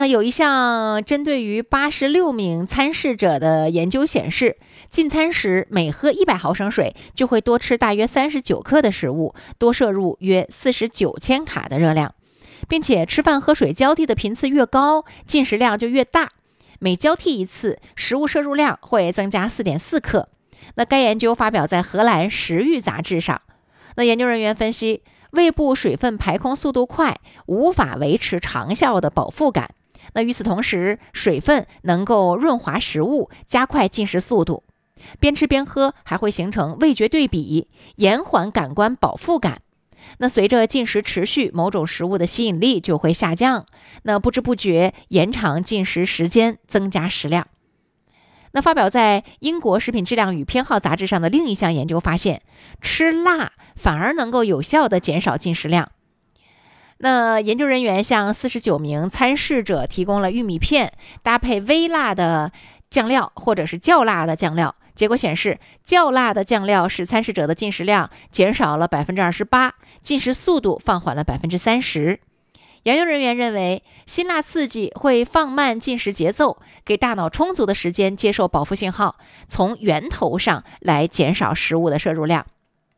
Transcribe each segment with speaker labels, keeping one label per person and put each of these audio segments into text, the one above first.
Speaker 1: 那有一项针对于86名参试者的研究显示，进餐时每喝100毫升水就会多吃大约39克的食物，多摄入约49千卡的热量，并且吃饭喝水交替的频次越高，进食量就越大。每交替一次，食物摄入量会增加4.4克。那该研究发表在荷兰食欲杂志上。那研究人员分析，胃部水分排空速度快，无法维持长效的饱腹感。那与此同时，水分能够润滑食物，加快进食速度。边吃边喝还会形成味觉对比，延缓感官饱腹感。那随着进食持续，某种食物的吸引力就会下降，那不知不觉延长进食时间，增加食量。那发表在英国食品质量与偏好杂志上的另一项研究发现，吃辣反而能够有效地减少进食量。那研究人员向49名参试者提供了玉米片，搭配微辣的酱料或者是较辣的酱料。结果显示，较辣的酱料使参试者的进食量减少了 28%， 进食速度放缓了 30%。研究人员认为，辛辣刺激会放慢进食节奏，给大脑充足的时间接受饱腹信号，从源头上来减少食物的摄入量。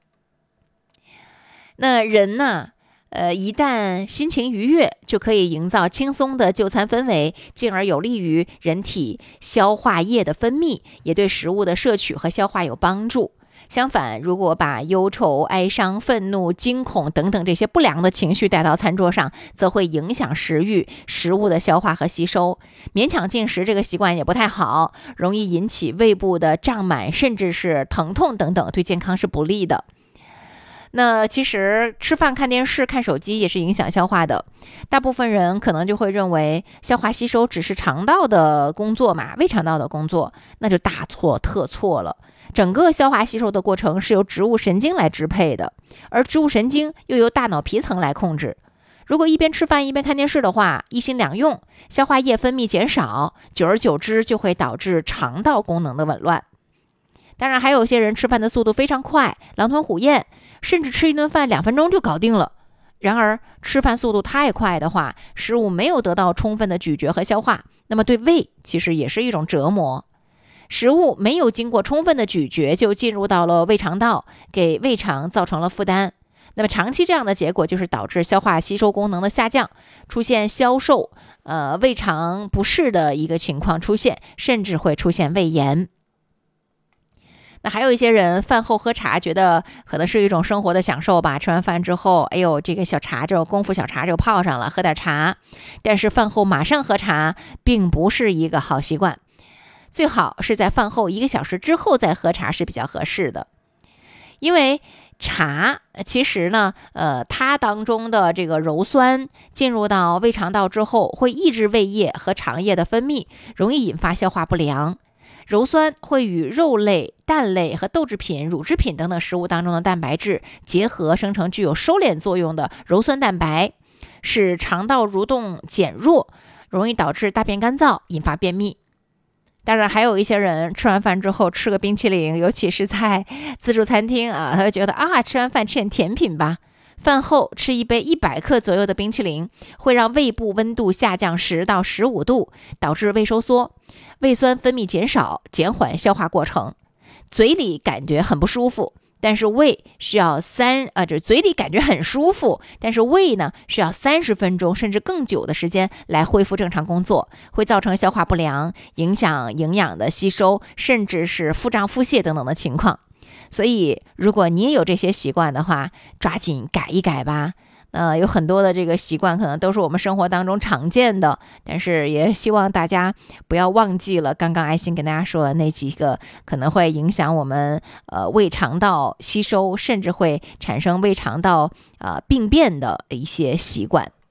Speaker 1: 那人呢，一旦心情愉悦，就可以营造轻松的就餐氛围，进而有利于人体消化液的分泌，也对食物的摄取和消化有帮助。相反，如果把忧愁、哀伤、愤怒、惊恐等等这些不良的情绪带到餐桌上，则会影响食欲、食物的消化和吸收。勉强进食这个习惯也不太好，容易引起胃部的胀满，甚至是疼痛等等，对健康是不利的。那其实吃饭、看电视、看手机也是影响消化的。大部分人可能就会认为消化吸收只是肠道的工作嘛，胃肠道的工作，那就大错特错了。整个消化吸收的过程是由植物神经来支配的，而植物神经又由大脑皮层来控制。如果一边吃饭一边看电视的话，一心两用，消化液分泌减少，久而久之就会导致肠道功能的紊乱。当然，还有些人吃饭的速度非常快，狼吞虎咽，甚至吃一顿饭2分钟就搞定了。然而，吃饭速度太快的话，食物没有得到充分的咀嚼和消化，那么对胃其实也是一种折磨。食物没有经过充分的咀嚼就进入到了胃肠道，给胃肠造成了负担。那么长期这样的结果就是导致消化吸收功能的下降，出现消瘦、胃肠不适的一个情况出现，甚至会出现胃炎。那还有一些人饭后喝茶，觉得可能是一种生活的享受吧。吃完饭之后，哎呦，这个小茶就功夫小茶就泡上了，喝点茶。但是饭后马上喝茶，并不是一个好习惯。最好是在饭后1个小时之后再喝茶是比较合适的。因为茶其实呢，它当中的这个鞣酸进入到胃肠道之后，会抑制胃液和肠液的分泌，容易引发消化不良。鞣酸会与肉类、蛋类和豆制品、乳制品等等食物当中的蛋白质结合，生成具有收敛作用的鞣酸蛋白，使肠道蠕动减弱，容易导致大便干燥，引发便秘。当然，还有一些人吃完饭之后吃个冰淇淋，尤其是在自助餐厅啊，他会觉得吃完饭吃点甜品吧。饭后吃一杯100克左右的冰淇淋，会让胃部温度下降10到15度，导致胃收缩，胃酸分泌减少，减缓消化过程。嘴里感觉很不舒服，但是胃需要嘴里感觉很舒服，但是胃呢需要30分钟甚至更久的时间来恢复正常工作，会造成消化不良，影响营养的吸收，甚至是腹胀腹泻等等的情况。所以如果你也有这些习惯的话，抓紧改一改吧。有很多的这个习惯可能都是我们生活当中常见的，但是也希望大家不要忘记了刚刚爱心跟大家说的那几个可能会影响我们胃肠道吸收，甚至会产生胃肠道病变的一些习惯。